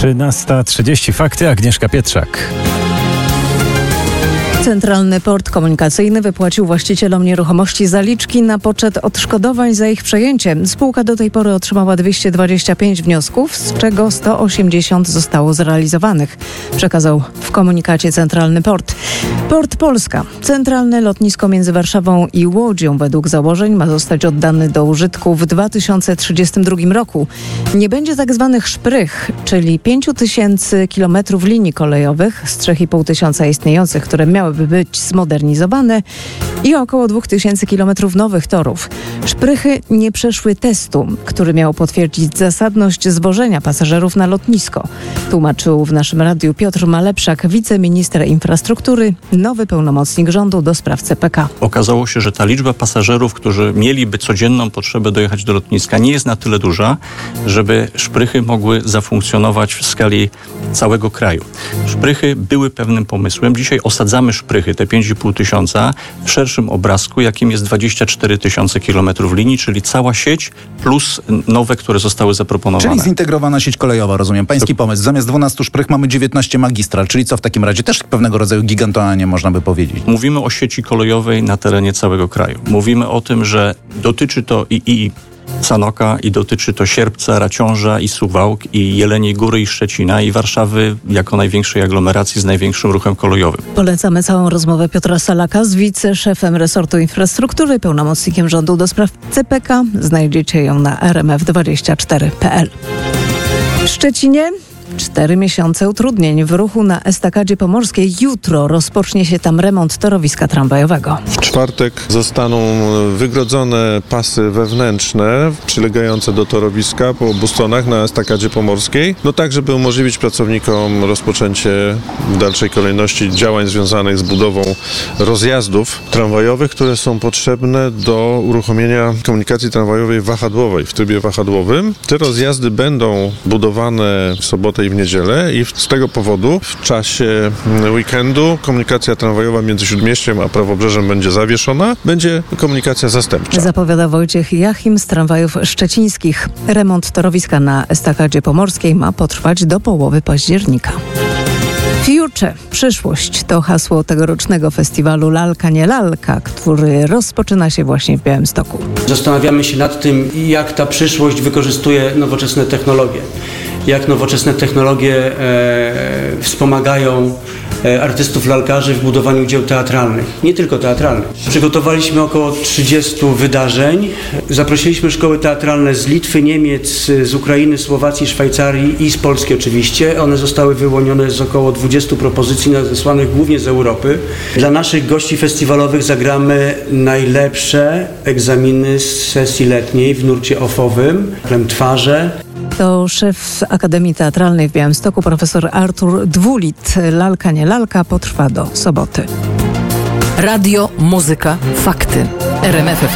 13:30 Fakty, Agnieszka Pietrzak. Centralny Port Komunikacyjny wypłacił właścicielom nieruchomości zaliczki na poczet odszkodowań za ich przejęcie. Spółka do tej pory otrzymała 225 wniosków, z czego 180 zostało zrealizowanych, przekazał w komunikacie Centralny Port. Port Polska. Centralne lotnisko między Warszawą i Łodzią według założeń ma zostać oddany do użytku w 2032 roku. Nie będzie tak zwanych szprych, czyli 5000 kilometrów linii kolejowych z 3500 istniejących, które miałyby być zmodernizowane, i około 2000 kilometrów nowych torów. Szprychy nie przeszły testu, który miał potwierdzić zasadność zwożenia pasażerów na lotnisko. Tłumaczył w naszym radiu Piotr Malepszak, wiceminister infrastruktury, nowy pełnomocnik rządu do spraw CPK. Okazało się, że ta liczba pasażerów, którzy mieliby codzienną potrzebę dojechać do lotniska, nie jest na tyle duża, żeby szprychy mogły zafunkcjonować w skali całego kraju. Szprychy były pewnym pomysłem. Dzisiaj osadzamy szprychy, te 5,5 tysiąca, w szerszym obrazku, jakim jest 24 tysiące kilometrów linii, czyli cała sieć plus nowe, które zostały zaproponowane. Czyli zintegrowana sieć kolejowa, rozumiem. Pański pomysł. Zamiast 12 szprych mamy 19 magistral, czyli co w takim razie? Też pewnego rodzaju gigantowanie, można by powiedzieć. Mówimy o sieci kolejowej na terenie całego kraju. Mówimy o tym, że dotyczy to i Sanoka, i dotyczy to Sierpca, Raciąża, i Suwałk, i Jeleniej Góry, i Szczecina, i Warszawy jako największej aglomeracji z największym ruchem kolejowym. Polecamy całą rozmowę Piotra Salaka z wiceszefem resortu infrastruktury, pełnomocnikiem rządu do spraw CPK. Znajdziecie ją na rmf24.pl. W Szczecinie 4 miesiące utrudnień w ruchu na Estakadzie Pomorskiej. Jutro rozpocznie się tam remont torowiska tramwajowego. W czwartek zostaną wygrodzone pasy wewnętrzne przylegające do torowiska po obu stronach na Estakadzie Pomorskiej. Tak, żeby umożliwić pracownikom rozpoczęcie w dalszej kolejności działań związanych z budową rozjazdów tramwajowych, które są potrzebne do uruchomienia komunikacji tramwajowej wahadłowej w trybie wahadłowym. Te rozjazdy będą budowane w sobotę i w niedzielę i z tego powodu w czasie weekendu komunikacja tramwajowa między Śródmieściem a Prawobrzeżem będzie zawieszona. Będzie komunikacja zastępcza. Zapowiada Wojciech Jachim z Tramwajów Szczecińskich. Remont torowiska na Estakadzie Pomorskiej ma potrwać do połowy października. Future, przyszłość to hasło tegorocznego festiwalu Lalka nie lalka, który rozpoczyna się właśnie w Białymstoku. Zastanawiamy się nad tym, jak ta przyszłość wykorzystuje nowoczesne technologie. Jak nowoczesne technologie wspomagają artystów lalkarzy w budowaniu dzieł teatralnych. Nie tylko teatralnych. Przygotowaliśmy około 30 wydarzeń. Zaprosiliśmy szkoły teatralne z Litwy, Niemiec, z Ukrainy, Słowacji, Szwajcarii i z Polski oczywiście. One zostały wyłonione z około 20 propozycji nadesłanych głównie z Europy. Dla naszych gości festiwalowych zagramy najlepsze egzaminy z sesji letniej w nurcie ofowym, Plemtwarze. To szef Akademii Teatralnej w Białymstoku, profesor Artur Dwulit. Lalka nie lalka potrwa do soboty. Radio, muzyka, fakty. RMF